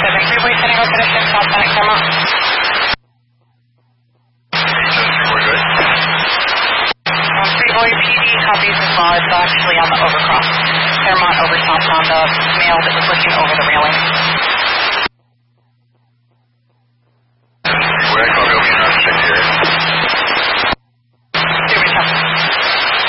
Freeway San Diego Citizen, southbound at Claremont. Freeway PD copies as well. It's actually on the overcross. Claremont overtopped on the male that was looking over the railing. Freeway, copy.